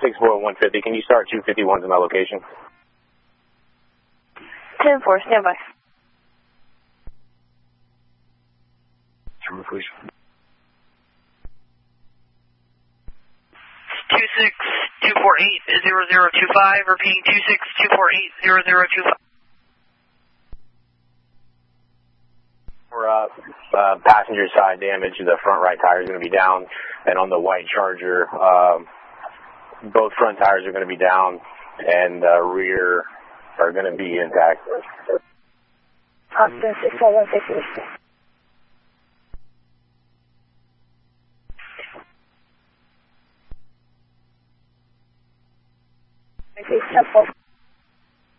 150. Can you start 251 to my location? 10-4, stand by. True, please. 26248-0025, repeating 26248-0025. For passenger side damage, the front right tire is going to be down, and on the white Charger, both front tires are going to be down, and rear are going to be intact. Austin 64150.